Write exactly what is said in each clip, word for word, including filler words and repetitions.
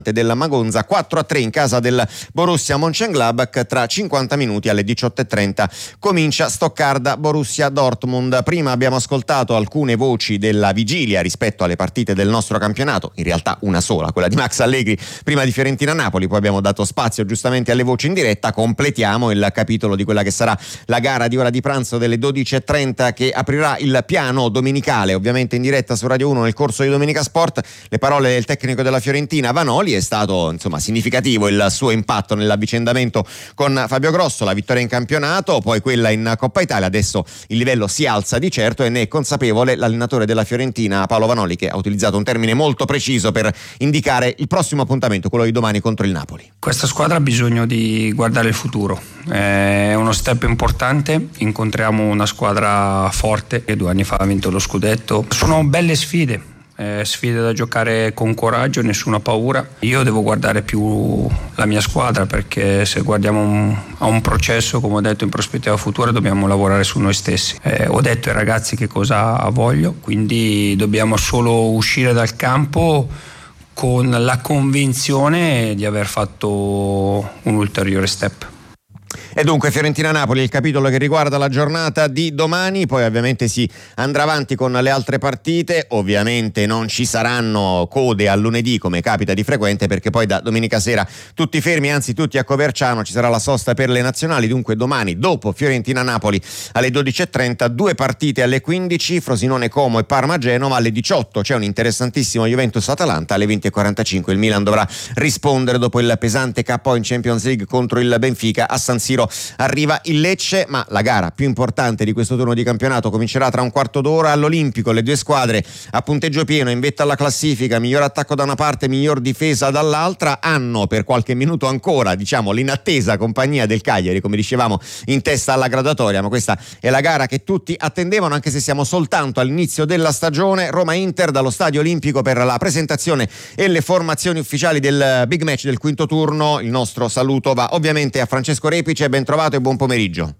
del Magonza, quattro a tre in casa del Borussia Mönchengladbach. Tra cinquanta minuti alle diciotto e trenta comincia Stoccarda Borussia Dortmund. Prima abbiamo ascoltato alcune voci della vigilia rispetto alle partite del nostro campionato, in realtà una sola, quella di Max Allegri prima di Fiorentina Napoli, poi abbiamo dato spazio giustamente alle voci in diretta. Completiamo il capitolo di quella che sarà la gara di ora di pranzo delle dodici e trenta, che aprirà il piano domenicale, ovviamente in diretta su Radio uno nel corso di Domenica Sport. Le parole del tecnico della Fiorentina Vanoli: è stato insomma significativo il suo impatto nell'avvicendamento con Fabio Grosso, la vittoria in campionato, poi quella in Coppa Italia. Adesso il livello si alza di certo e ne è consapevole l'allenatore della Fiorentina Paolo Vanoli, che ha utilizzato un termine molto preciso per indicare il prossimo appuntamento, quello di domani contro il Napoli. Questa squadra ha bisogno di guardare il futuro, è uno step importante, incontriamo una squadra forte che due anni fa ha vinto lo scudetto. Sono belle sfide, Eh, sfide da giocare con coraggio, nessuna paura. Io devo guardare più la mia squadra, perché se guardiamo un, a un processo, come ho detto, in prospettiva futura, dobbiamo lavorare su noi stessi. Eh, ho detto ai ragazzi che cosa voglio, quindi dobbiamo solo uscire dal campo con la convinzione di aver fatto un ulteriore step. E dunque Fiorentina-Napoli il capitolo che riguarda la giornata di domani, poi ovviamente si andrà avanti con le altre partite. Ovviamente non ci saranno code al lunedì come capita di frequente, perché poi da domenica sera tutti fermi, anzi tutti a Coverciano, ci sarà la sosta per le nazionali. Dunque domani, dopo Fiorentina-Napoli alle dodici e trenta, due partite alle quindici, Frosinone-Como e Parma-Genova. Alle diciotto c'è un interessantissimo Juventus-Atalanta, alle venti e quarantacinque il Milan dovrà rispondere dopo il pesante K O in Champions League contro il Benfica. A San Siro arriva il Lecce, ma la gara più importante di questo turno di campionato comincerà tra un quarto d'ora all'Olimpico. Le due squadre a punteggio pieno, in vetta alla classifica, miglior attacco da una parte, miglior difesa dall'altra, hanno per qualche minuto ancora, diciamo, l'inattesa compagnia del Cagliari, come dicevamo, in testa alla graduatoria. Ma questa è la gara che tutti attendevano, anche se siamo soltanto all'inizio della stagione. Roma-Inter dallo Stadio Olimpico per la presentazione e le formazioni ufficiali del big match del quinto turno. Il nostro saluto va ovviamente a Francesco Repice. Ben trovato e buon pomeriggio.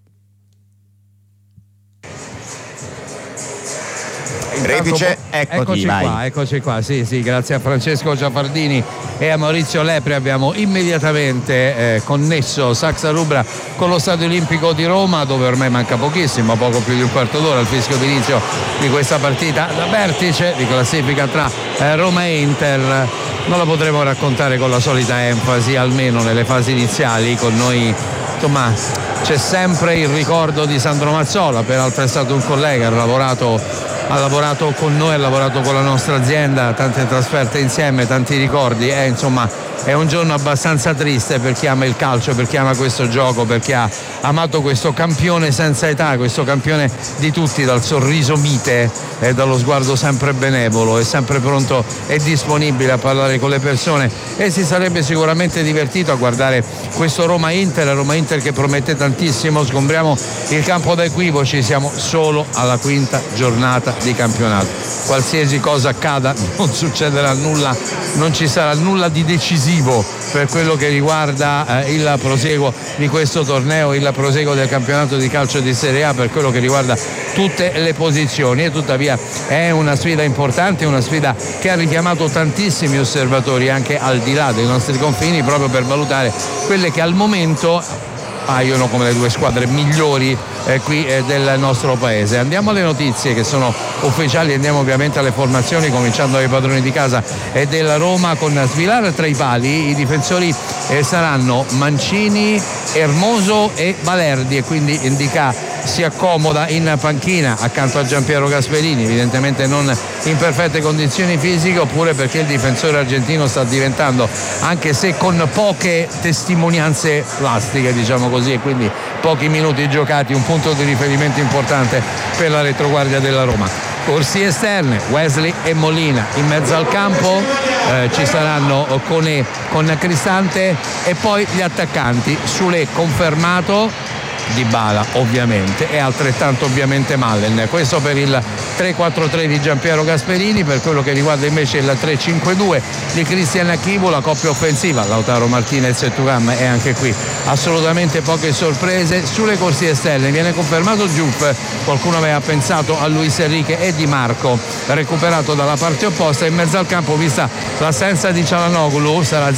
Repice, eccoti, eccoci vai. qua, eccoci qua, sì, sì, grazie a Francesco Giafardini e a Maurizio Lepre abbiamo immediatamente eh, connesso Saxa Rubra con lo Stadio Olimpico di Roma, dove ormai manca pochissimo, poco più di un quarto d'ora al fischio d'inizio di questa partita da vertice di classifica tra eh, Roma e Inter. Non la potremo raccontare con la solita enfasi, almeno nelle fasi iniziali. Con noi insomma c'è sempre il ricordo di Sandro Mazzola, peraltro è stato un collega, ha lavorato, ha lavorato con noi, ha lavorato con la nostra azienda, tante trasferte insieme, tanti ricordi, e insomma è un giorno abbastanza triste per chi ama il calcio, per chi ama questo gioco, per chi ha amato questo campione senza età, questo campione di tutti, dal sorriso mite e dallo sguardo sempre benevolo e sempre pronto e disponibile a parlare con le persone, e si sarebbe sicuramente divertito a guardare questo Roma-Inter, Roma-Inter che promette tantissimo. Sgombriamo il campo da equivoci, siamo solo alla quinta giornata di campionato, qualsiasi cosa accada non succederà nulla, non ci sarà nulla di decisivo per quello che riguarda eh, il proseguo di questo torneo, il proseguo del campionato di calcio di Serie A, per quello che riguarda tutte le posizioni. E tuttavia è una sfida importante, una sfida che ha richiamato tantissimi osservatori anche al di là dei nostri confini, proprio per valutare quelle che al momento paiono come le due squadre migliori eh, qui eh, del nostro paese. Andiamo alle notizie che sono ufficiali, andiamo ovviamente alle formazioni, cominciando dai padroni di casa e della Roma, con Svilar tra i pali. I difensori eh, saranno Mancini, Hermoso e Valerdi, e quindi indica si accomoda in panchina accanto a Gianpiero Gasperini, evidentemente non in perfette condizioni fisiche, oppure perché il difensore argentino sta diventando, anche se con poche testimonianze plastiche, diciamo così, e quindi pochi minuti giocati, un punto di riferimento importante per la retroguardia della Roma. Corsie esterne, Wesley e Molina in mezzo al campo, eh, ci saranno Koné con Cristante, e poi gli attaccanti: Sule confermato, Dybala ovviamente, e altrettanto ovviamente Mallen. Questo per il tre quattro tre di Gianpiero Gasperini. Per quello che riguarda invece il tre cinque due di Cristian Achivo, la coppia offensiva Lautaro Martinez e Thuram, e anche qui assolutamente poche sorprese. Sulle corsie esterne viene confermato Diouf, qualcuno aveva pensato a Luis Enrique, e Di Marco recuperato dalla parte opposta. In mezzo al campo, vista l'assenza di Çalhanoğlu, sarà